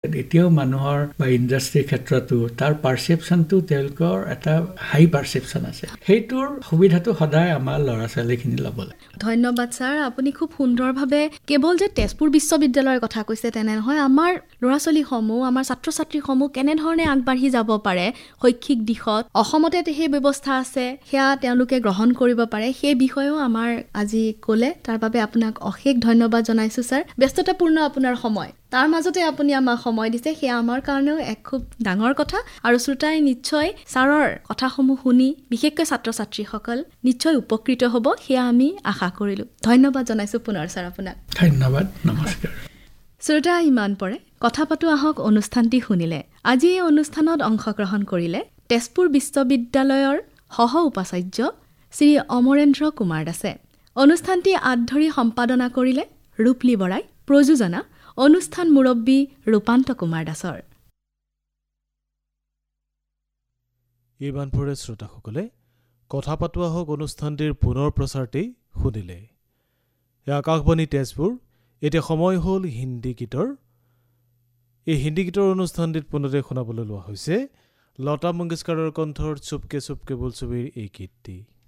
এতিয়াও মানুহৰ বা ইণ্ডাষ্ট্ৰীৰ ক্ষেত্ৰতো তাৰ পাৰচেপশ্যনটো তেওঁলোকৰ এটা হাই পাৰচেপশ্যন আছে। সেইটোৰ সুবিধাটো সদায় আমাৰ ল'ৰা ছোৱালীখিনি ল'ব লাগে। ধন্যবাদ ছাৰ, আপুনি খুব সুন্দৰভাৱে কেৱল যে তেজপুৰ বিশ্ববিদ্যালয়ৰ কথা কৈছে তেনে নহয়, আমাৰ ল'ৰা ছোৱালীসমূহ, আমাৰ ছাত্ৰ ছাত্ৰীসমূহ কেনেধৰণে আগবাঢ়ি যাব পাৰে শৈক্ষিক দিশত, অসমতে সেই ব্যৱস্থা আছে সেয়া তেওঁলোকে গ্ৰহণ কৰিব পাৰে, সেই বিষয়েও আমাৰ আজি ক'লে। তাৰ বাবে আপোনাক অশেষ ধন্যবাদ জনাইছোঁ ছাৰ। ব্যস্ততাপূৰ্ণ আপোনাৰ সময়, তাৰ মাজতে আপুনি আমাক সময় দিছে, সেয়া আমাৰ কাৰণেও এক খুব ডাঙৰ কথা। আৰু শ্ৰোতাই নিশ্চয় ছাৰৰ কথাসমূহ শুনি, বিশেষকৈ ছাত্ৰ ছাত্ৰীসকল নিশ্চয় উপকৃত হ'ব, সেয়া আমি আশা কৰিলোঁ। ধন্যবাদ জনাইছোঁ পুনৰ ছাৰ আপোনাক। ধন্যবাদ, নমস্কাৰ। শ্ৰোতা, ইমান পৰে কথা পাতো আহক অনুষ্ঠানটি শুনিলে। আজি এই অনুষ্ঠানত অংশগ্ৰহণ কৰিলে তেজপুৰ বিশ্ববিদ্যালয়ৰ সহ উপাচাৰ্য শ্ৰী অমৰেন্দ্ৰ কুমাৰ দাসে। অনুষ্ঠানটি আদধৰি সম্পাদনা কৰিলে ৰূপলী বৰাই, প্ৰযোজনা অনুষ্ঠান মুৰব্বী ৰূপান্ত কুমাৰ দাসৰ। ইমানপৰে শ্ৰোতাসকলে কথা পাতো আহক অনুষ্ঠানটিৰ পুনৰ প্ৰচাৰটি শুনিলে। আকাশবাণী তেজপুৰ। এতিয়া সময় হ'ল হিন্দী গীতৰ। এই হিন্দী গীতৰ অনুষ্ঠানটিত পুনৰে শুনাবলৈ লোৱা হৈছে লতা মংগেশকাৰৰ কণ্ঠৰ চুপকে চুপকে বোল ছবিৰ এই গীতটি।